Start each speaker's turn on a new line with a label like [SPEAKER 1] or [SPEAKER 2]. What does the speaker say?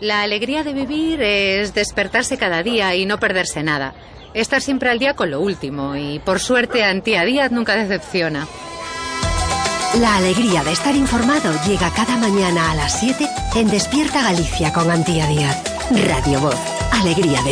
[SPEAKER 1] La alegría de vivir es despertarse cada día y no perderse nada. Estar siempre al día con lo último y, por suerte, Antía Díaz nunca decepciona.
[SPEAKER 2] La alegría de estar informado llega cada mañana a las 7 en Despierta Galicia con Antía Díaz. Radio Voz. Alegría de